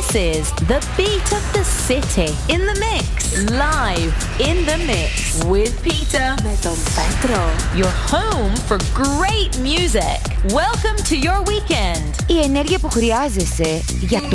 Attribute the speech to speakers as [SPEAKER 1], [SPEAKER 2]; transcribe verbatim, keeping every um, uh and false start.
[SPEAKER 1] This is the beat of the city in the mix. Live in the mix with Peter
[SPEAKER 2] με τον Πέτρο.
[SPEAKER 1] Your home for great music. Welcome to your weekend.
[SPEAKER 2] Η ενέργεια που χρειάζεσαι για